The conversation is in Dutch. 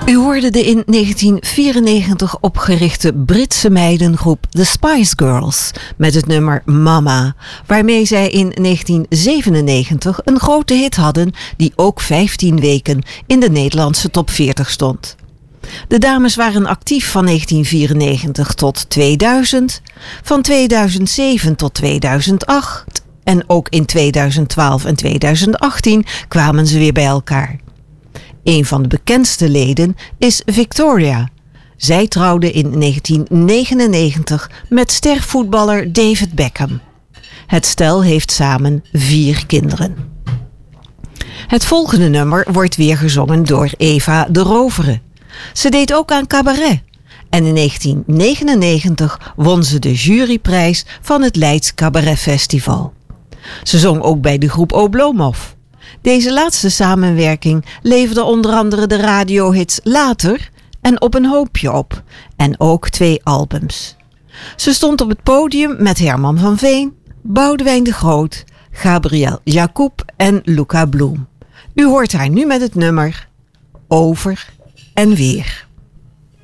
U hoorde de in 1994 opgerichte Britse meidengroep The Spice Girls met het nummer Mama, waarmee zij in 1997 een grote hit hadden die ook 15 weken in de Nederlandse top 40 stond. De dames waren actief van 1994 tot 2000, van 2007 tot 2008 en ook in 2012 en 2018 kwamen ze weer bij elkaar. Een van de bekendste leden is Victoria. Zij trouwde in 1999 met stervoetballer David Beckham. Het stel heeft samen 4 kinderen. Het volgende nummer wordt weer gezongen door Eva de Rovere. Ze deed ook aan cabaret. En in 1999 won ze de juryprijs van het Leids Cabaret Festival. Ze zong ook bij de groep Oblomov. Deze laatste samenwerking leverde onder andere de radiohits Later en Op een Hoopje op. En ook 2 albums. Ze stond op het podium met Herman van Veen, Boudewijn de Groot, Gabriel Jacob en Luca Bloem. U hoort haar nu met het nummer Over en Weer.